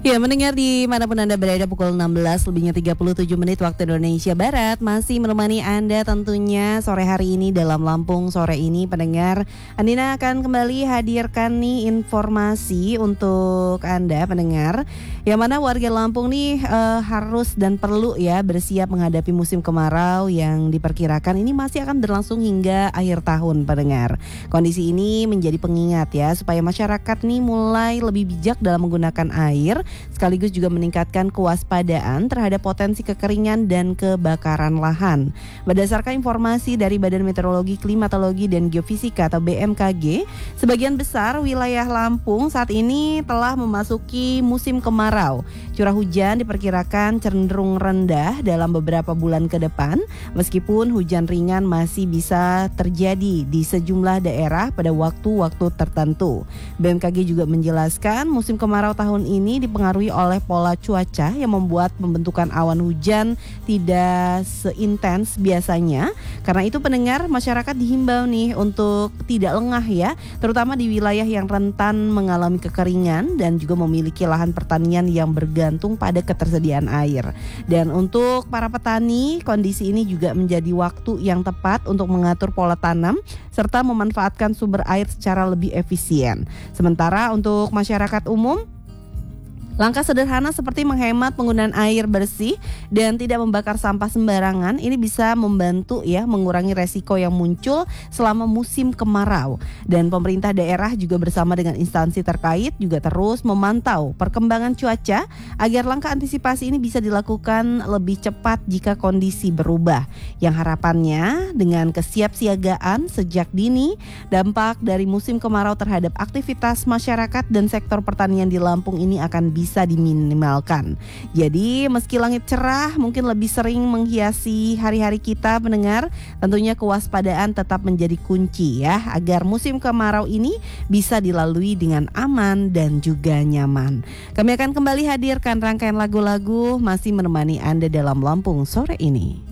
Ya, mendengar dimanapun Anda berada pukul 16 lebihnya 37 menit waktu Indonesia Barat. Masih menemani Anda tentunya sore hari ini dalam Lampung Sore ini pendengar. Andina akan kembali hadirkan nih informasi untuk Anda pendengar. Yang mana warga Lampung nih harus dan perlu ya bersiap menghadapi musim kemarau yang diperkirakan ini masih akan berlangsung hingga akhir tahun pendengar. Kondisi ini menjadi pengingat ya supaya masyarakat nih mulai lebih bijak dalam menggunakan air, sekaligus juga meningkatkan kewaspadaan terhadap potensi kekeringan dan kebakaran lahan. Berdasarkan informasi dari Badan Meteorologi, Klimatologi, dan Geofisika atau BMKG, sebagian besar wilayah Lampung saat ini telah memasuki musim kemarau. Curah hujan diperkirakan cenderung rendah dalam beberapa bulan ke depan, meskipun hujan ringan masih bisa terjadi di sejumlah daerah pada waktu-waktu tertentu. BMKG juga menjelaskan musim kemarau tahun ini dipengaruhi oleh pola cuaca yang membuat pembentukan awan hujan tidak seintens biasanya. Karena itu pendengar, masyarakat dihimbau nih untuk tidak lengah ya, terutama di wilayah yang rentan mengalami kekeringan dan juga memiliki lahan pertanian yang bergantung pada ketersediaan air. Dan untuk para petani, kondisi ini juga menjadi waktu yang tepat untuk mengatur pola tanam serta memanfaatkan sumber air secara lebih efisien. Sementara untuk masyarakat umum, langkah sederhana seperti menghemat penggunaan air bersih dan tidak membakar sampah sembarangan ini bisa membantu ya mengurangi resiko yang muncul selama musim kemarau. Dan pemerintah daerah juga bersama dengan instansi terkait juga terus memantau perkembangan cuaca agar langkah antisipasi ini bisa dilakukan lebih cepat jika kondisi berubah. Yang harapannya dengan kesiapsiagaan sejak dini, dampak dari musim kemarau terhadap aktivitas masyarakat dan sektor pertanian di Lampung ini akan bisa diminimalkan. Jadi meski langit cerah mungkin lebih sering menghiasi hari-hari kita pendengar, tentunya kewaspadaan tetap menjadi kunci ya agar musim kemarau ini bisa dilalui dengan aman dan juga nyaman. Kami akan kembali hadirkan rangkaian lagu-lagu masih menemani Anda dalam Lampung Sore ini.